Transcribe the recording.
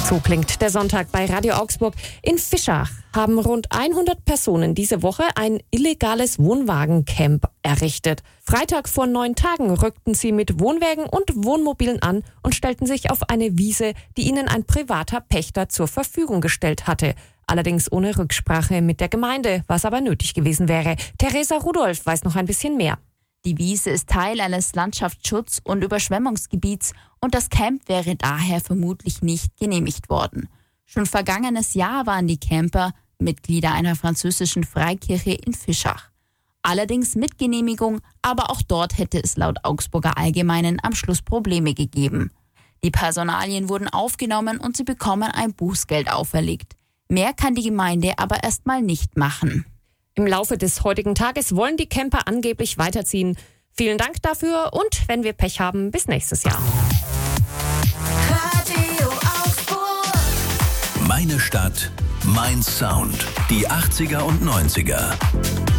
So klingt der Sonntag bei Radio Augsburg. In Fischach haben rund 100 Personen diese Woche ein illegales Wohnwagencamp errichtet. Freitag vor 9 Tagen rückten sie mit Wohnwägen und Wohnmobilen an und stellten sich auf eine Wiese, die ihnen ein privater Pächter zur Verfügung gestellt hatte. Allerdings ohne Rücksprache mit der Gemeinde, was aber nötig gewesen wäre. Theresa Rudolph weiß noch ein bisschen mehr. Die Wiese ist Teil eines Landschaftsschutz- und Überschwemmungsgebiets und das Camp wäre daher vermutlich nicht genehmigt worden. Schon vergangenes Jahr waren die Camper Mitglieder einer französischen Freikirche in Fischach. Allerdings mit Genehmigung, aber auch dort hätte es laut Augsburger Allgemeinen am Schluss Probleme gegeben. Die Personalien wurden aufgenommen und sie bekommen ein Bußgeld auferlegt. Mehr kann die Gemeinde aber erstmal nicht machen. Im Laufe des heutigen Tages wollen die Camper angeblich weiterziehen. Vielen Dank dafür und wenn wir Pech haben, bis nächstes Jahr. Radio Augsburg. Meine Stadt, mein Sound. Die 80er und 90er.